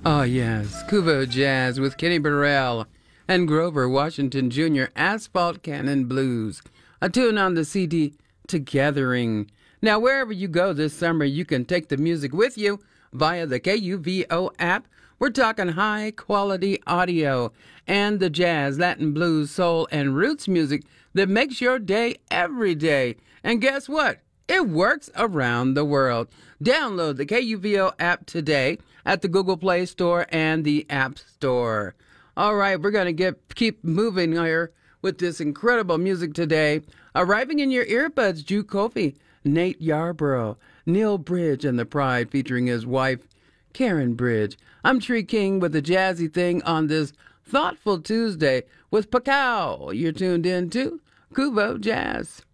Oh, yes, Kuvo Jazz with Kenny Burrell and Grover Washington Jr. Asphalt Cannon Blues, a tune on the CD Togethering. Now, wherever you go this summer, you can take the music with you via the KUVO app. We're talking high quality audio and the jazz, Latin blues, soul, and roots music that makes your day every day. And guess what? It works around the world. Download the KUVO app today at the Google Play Store and the App Store. All right, we're going to keep moving here with this incredible music today. Arriving in your earbuds, Drew Kofi, Nate Yarborough, Neil Bridge and the Pride featuring his wife, Karen Bridge. I'm Tree King with a jazzy thing on this thoughtful Tuesday with Pacao. You're tuned in to Kuvo Jazz.